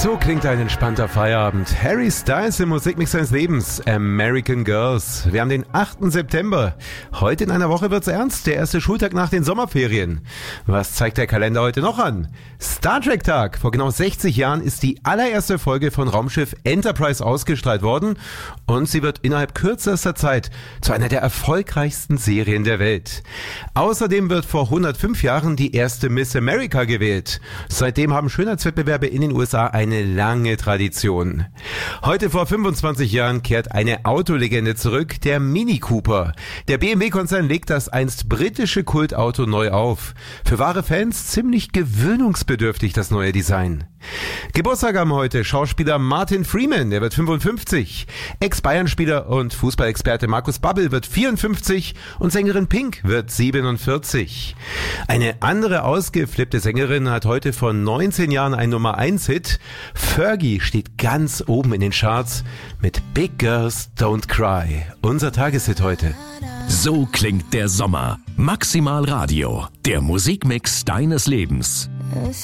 So klingt ein entspannter Feierabend. Harry Styles im Musikmix seines Lebens. American Girls. Wir haben den 8. September. Heute in einer Woche wird's ernst. Der erste Schultag nach den Sommerferien. Was zeigt der Kalender heute noch an? Star Trek Tag. Vor genau 60 Jahren ist die allererste Folge von Raumschiff Enterprise ausgestrahlt worden. Und sie wird innerhalb kürzester Zeit zu einer der erfolgreichsten Serien der Welt. Außerdem wird vor 105 Jahren die erste Miss America gewählt. Seitdem haben Schönheitswettbewerbe in den USA eine lange Tradition. Heute vor 25 Jahren kehrt eine Autolegende zurück, der Mini Cooper. Der BMW-Konzern legt das einst britische Kultauto neu auf. Für wahre Fans ziemlich gewöhnungsbedürftig, das neue Design. Geburtstag haben heute Schauspieler Martin Freeman, der wird 55. Ex-Bayern-Spieler und Fußballexperte Markus Babbel wird 54 und Sängerin Pink wird 47. Eine andere ausgeflippte Sängerin hat heute vor 19 Jahren einen Nummer-1-Hit. Fergie steht ganz oben in den Charts mit Big Girls Don't Cry. Unser Tageshit heute. So klingt der Sommer. Maximal Radio, der Musikmix deines Lebens.